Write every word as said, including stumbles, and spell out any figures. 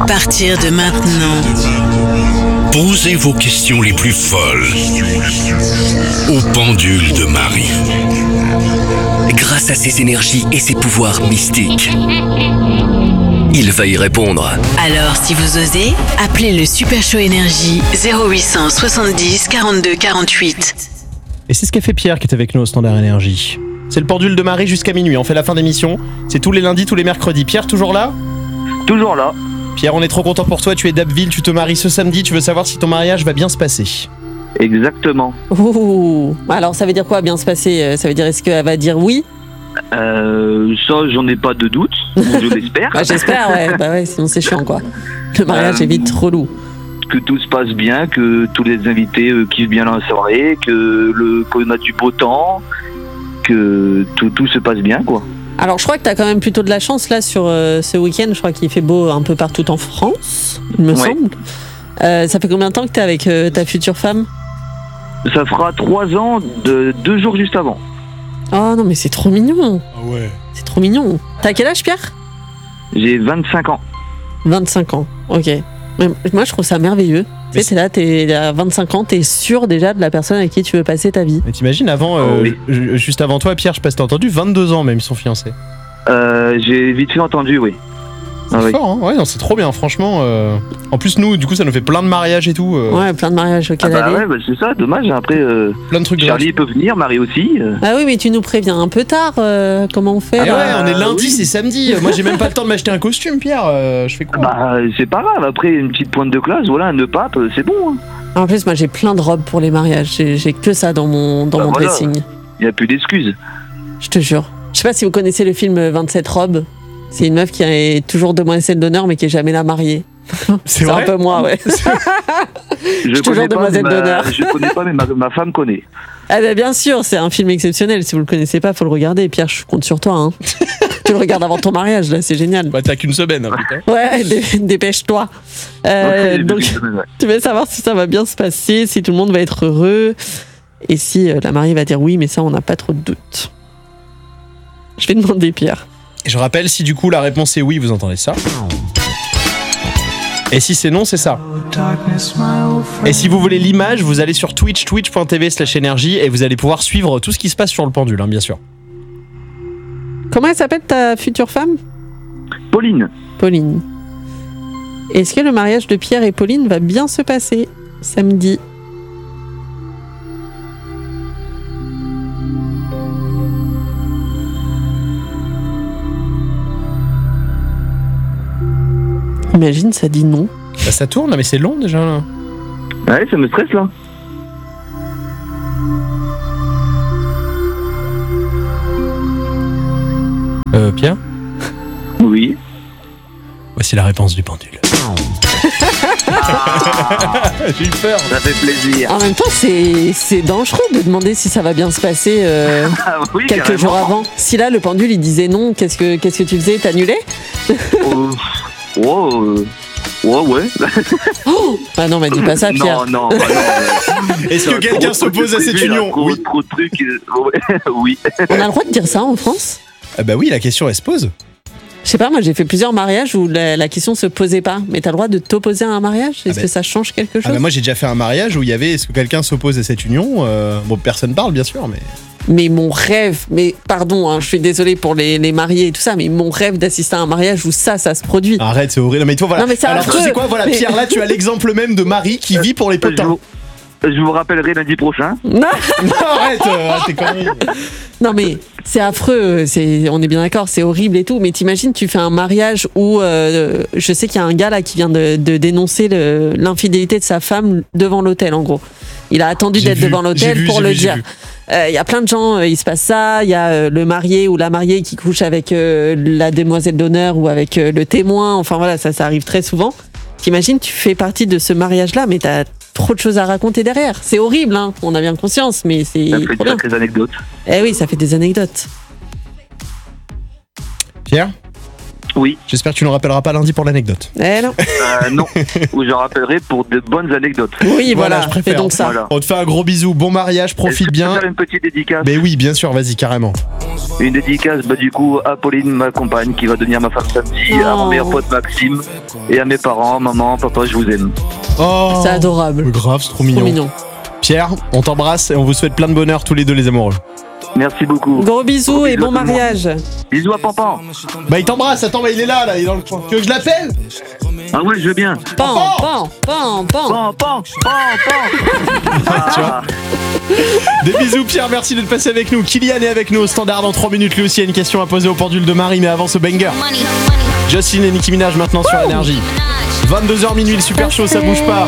partir de maintenant, posez vos questions les plus folles au pendule de Marie. Grâce à ses énergies et ses pouvoirs mystiques, il va y répondre. Alors si vous osez, appelez le Super Show Énergie zéro huit cent soixante-dix quarante-deux quarante-huit. Et c'est ce qu'a fait Pierre qui est avec nous au Standard Énergie. C'est le pendule de Marie jusqu'à minuit, on fait la fin d'émission. C'est tous les lundis, tous les mercredis. Pierre, toujours là ? Toujours là. Pierre, on est trop content pour toi, tu es d'Abbeville, tu te maries ce samedi, tu veux savoir si ton mariage va bien se passer. Exactement. Ouh. Alors ça veut dire quoi, bien se passer ? Ça veut dire, est-ce qu'elle va dire oui ? Euh, ça, j'en ai pas de doute, je l'espère. Bah, j'espère, ouais. Bah ouais, sinon c'est chiant, quoi. Le mariage Euh, est vite relou. Que tout se passe bien, que tous les invités euh, kiffent bien la soirée, que le qu'on a du beau temps, que tout, tout se passe bien, quoi. Alors je crois que t'as quand même plutôt de la chance là sur euh, ce week-end. Je crois qu'il fait beau un peu partout en France, il me Ouais. semble. Euh, ça fait combien de temps que t'es avec euh, ta future femme ? Ça fera trois ans, de deux jours juste avant. Oh non mais c'est trop mignon. Ah ouais. C'est trop mignon. T'as quel âge, Pierre ? J'ai vingt-cinq ans. vingt-cinq ans, ok. Mais moi je trouve ça merveilleux. Tu sais, t'es là, t'es à vingt-cinq ans, t'es sûr déjà de la personne avec qui tu veux passer ta vie. Mais t'imagines, avant, euh, Oh oui. ju- juste avant toi, Pierre, je sais pas si t'as entendu, vingt-deux ans même, ils sont fiancés. Euh, j'ai vite fait entendu, oui. C'est Ah oui. fort, hein. Ouais, non, c'est trop bien, franchement. euh. En plus, nous, du coup, ça nous fait plein de mariages et tout. euh, Ouais, plein de mariages Ah auxquels bah aller. ouais, bah c'est ça, dommage. Après, euh, Plein de trucs Charlie peut venir, Marie aussi. euh. Ah oui, mais tu nous préviens un peu tard. euh, comment on fait Ah là ouais, on est lundi, oui. c'est samedi. Moi, j'ai même pas le temps de m'acheter un costume, Pierre. euh, je fais quoi ? Bah, c'est pas grave. Après, une petite pointe de classe, voilà, un nœud pape, euh, c'est bon. Hein. En plus, moi j'ai plein de robes pour les mariages. J'ai, j'ai que ça dans mon, dans Bah mon voilà. dressing. Il n'y a plus d'excuses. Je te jure. Je sais pas si vous connaissez le film vingt-sept robes. C'est une meuf qui est toujours demoiselle d'honneur mais qui est jamais la mariée. C'est C'est vrai un peu moi, ouais. Je suis toujours connais pas, demoiselle mais ma- d'honneur. Je connais pas, mais ma, ma femme connaît. Ah ben bien sûr, c'est un film exceptionnel. Si vous le connaissez pas, faut le regarder. Pierre, je compte sur toi. Hein. Tu le regardes avant ton mariage, là, c'est génial. Bah, t'as qu'une semaine, hein, putain. Ouais, dé- dépêche-toi. Euh, Ouais, donc, ouais. tu veux savoir si ça va bien se passer, si tout le monde va être heureux, et si euh, la mariée va dire oui, mais ça, on n'a pas trop de doute. Je vais demander Pierre. Et je rappelle, si du coup la réponse est oui, vous entendez ça. Et si c'est non, c'est ça. Et si vous voulez l'image, vous allez sur Twitch, twitch.tv slash énergie, et vous allez pouvoir suivre tout ce qui se passe sur le pendule, hein, bien sûr. Comment elle s'appelle ta future femme ? Pauline, Pauline. Est-ce que le mariage de Pierre et Pauline va bien se passer samedi ? Imagine, ça dit non. Bah, ça tourne, là, mais c'est long déjà. Là. ouais, ça me stresse là. Euh, Pierre ? Oui. Voici la réponse du pendule. J'ai eu peur. Ça fait plaisir. En même temps, c'est, c'est dangereux de demander si ça va bien se passer euh, Ah, oui, quelques carrément. jours avant. Si là, le pendule, il disait non, qu'est-ce que, qu'est-ce que tu faisais ? T'annulais ? Oh, oh, euh, ouais, ouais. Ah non, mais dis pas ça, Pierre. Non, non, bah non. Est-ce que Trop- quelqu'un trop s'oppose de à cette prévu, là, union ? trop, Oui. trop de trucs. euh, ouais, oui. On a le droit de dire ça en France ? Ah bah oui, la question elle se pose. Je sais pas, moi j'ai fait plusieurs mariages où la, la question se posait pas. Mais t'as le droit de t'opposer à un mariage ? Est-ce Ah bah- que ça change quelque chose ? Ah bah moi j'ai déjà fait un mariage où il y avait est-ce que quelqu'un s'oppose à cette union euh, Bon, personne parle bien sûr, mais. Mais mon rêve, mais pardon, hein, je suis désolée pour les, les mariés et tout ça, mais mon rêve d'assister à un mariage où ça, ça se produit. Arrête, c'est horrible. Non, mais toi voilà. Non, mais c'est Alors affreux. tu sais quoi, voilà, Mais- Pierre, là tu as l'exemple même de Marie qui vit pour les Je potins. vous, je vous rappellerai lundi prochain. Non, Non, arrête, euh, ah, t'es connerie. non mais c'est affreux, c'est, on est bien d'accord, c'est horrible et tout, mais t'imagines, tu fais un mariage où, euh, je sais qu'il y a un gars là qui vient de, de dénoncer le, l'infidélité de sa femme devant l'hôtel en gros. Il a attendu J'ai d'être vu, devant j'ai l'hôtel vu, pour j'ai le vu, j'ai dire. vu. Euh, Il y a plein de gens, euh, il se passe ça, il y a euh, le marié ou la mariée qui couche avec euh, la demoiselle d'honneur ou avec euh, le témoin, enfin voilà, ça, ça arrive très souvent. T'imagines, tu fais partie de ce mariage-là, mais t'as trop de choses à raconter derrière. C'est horrible, hein, on a bien conscience, mais c'est Ça fait trop de bien. sacrées anecdotes. Eh oui, ça fait des anecdotes. Pierre, Oui. j'espère que tu ne rappelleras pas lundi pour l'anecdote. Eh non. Euh, non. Ou j'en rappellerai pour de bonnes anecdotes. Oui, Voilà, voilà, je préfère. fais donc ça. Voilà. On te fait un gros bisou, bon mariage, Est-ce profite que je peux bien. faire une petite dédicace. Mais oui, bien sûr, vas-y, carrément. On se voit Une dédicace bah, du coup à Pauline, ma compagne, qui va devenir ma femme samedi, Oh. à mon meilleur pote Maxime, et à mes parents, maman, papa, je vous aime. Oh, C'est adorable. grave, c'est trop Trop mignon. mignon. Pierre, on t'embrasse et on vous souhaite plein de bonheur tous les deux les amoureux. Merci beaucoup. Gros bisous Gros et bisous bon à tout le monde. mariage. Bisous à Pampan. Bah il t'embrasse, attends, bah il est là, là, il est dans le coin. Tu veux que je l'appelle? Ah ouais, je veux bien. Pan, pan, pan, pan. Pan, pan, pan, pan. Tu vois. Des bisous Pierre, merci d'être passé avec nous. Kylian est avec nous au standard dans trois minutes. Lui aussi a une question à poser au pendule de Marie, mais avant ce banger. Justin et Nicki Minaj maintenant sur Énergie. vingt-deux heures minuit, le super show, ça bouge pas.